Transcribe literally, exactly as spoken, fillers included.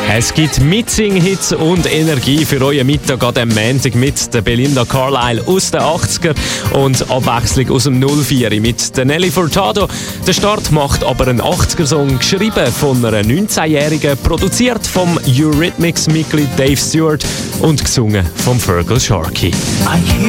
Es gibt Mitsing-Hits und Energie für euren Mittag an diesem Montag mit der Belinda Carlisle aus den achtziger und Abwechslung aus dem null vier mit der Nelly Furtado. Der Start macht aber einen achtziger-Song, geschrieben von einer neunzehnjährigen, produziert vom Eurythmics-Mitglied Dave Stewart und gesungen von Fergal Sharkey.